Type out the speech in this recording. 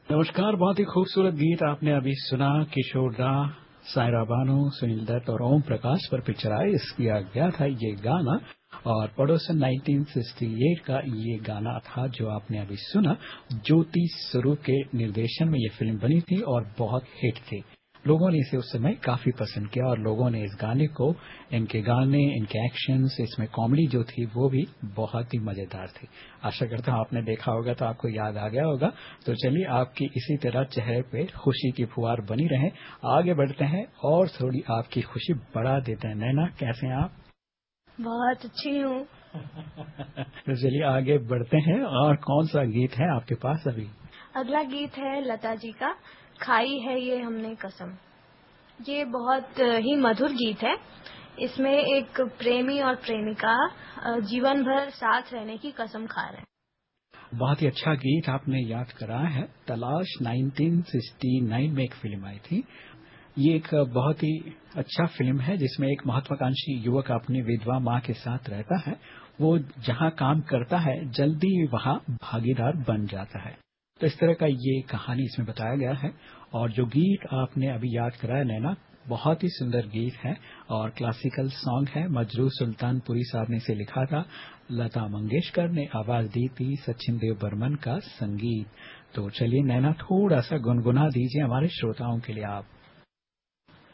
नमस्कार। बहुत ही खूबसूरत गीत आपने अभी सुना। किशोर दा, सायरा बानो, सुनील दत्त और ओम प्रकाश पर पिक्चराइज किया गया था ये गाना। और पड़ोसन 1968 का ये गाना था जो आपने अभी सुना। ज्योति स्वरूप के निर्देशन में ये फिल्म बनी थी और बहुत हिट थी। लोगों ने इसे उस समय काफी पसंद किया और लोगों ने इस गाने को, इनके गाने, इनके एक्शंस, इसमें कॉमेडी जो थी वो भी बहुत ही मजेदार थी। आशा करता हूँ आपने देखा होगा तो आपको याद आ गया होगा। तो चलिए आपकी इसी तरह चेहरे पे खुशी की फुहार बनी रहे। आगे बढ़ते हैं और थोड़ी आपकी खुशी बढ़ा देते हैं। नैना, कैसे हैं आप? बहुत अच्छी हूँ। तो चलिए आगे बढ़ते हैं। और कौन सा गीत है आपके पास अभी? अगला गीत है लता जी का, खाई है ये हमने कसम। ये बहुत ही मधुर गीत है। इसमें एक प्रेमी और प्रेमिका जीवन भर साथ रहने की कसम खा रहे हैं। बहुत ही अच्छा गीत आपने याद कराया है। तलाश 1969 में एक फिल्म आई थी। ये एक बहुत ही अच्छा फिल्म है जिसमें एक महत्वाकांक्षी युवक अपनी विधवा माँ के साथ रहता है। वो जहाँ काम करता है जल्दी वहाँ भागीदार बन जाता है। तो इस तरह का ये कहानी इसमें बताया गया है। और जो गीत आपने अभी याद कराया नैना, बहुत ही सुंदर गीत है और क्लासिकल सॉन्ग है। मजरू सुल्तानपुरी साहब ने इसे लिखा था। लता मंगेशकर ने आवाज दी थी। सचिन देव बर्मन का संगीत। तो चलिए नैना, थोड़ा सा गुनगुना दीजिए हमारे श्रोताओं के लिए आप।